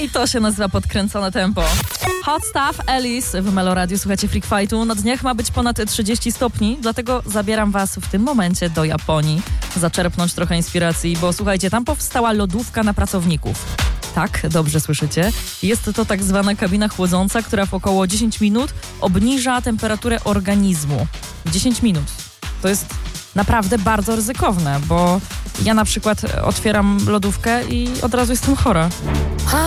I to się nazywa podkręcone tempo. Hot Stuff, Alice w Meloradiu. Słuchacie Freak Fightu. Na dniach ma być ponad 30 stopni, dlatego zabieram was w tym momencie do Japonii. Zaczerpnąć trochę inspiracji, bo słuchajcie, tam powstała lodówka na pracowników. Tak, dobrze słyszycie. Jest to tak zwana kabina chłodząca, która w około 10 minut obniża temperaturę organizmu. 10 minut. To jest naprawdę bardzo ryzykowne, bo ja na przykład otwieram lodówkę i od razu jestem chora.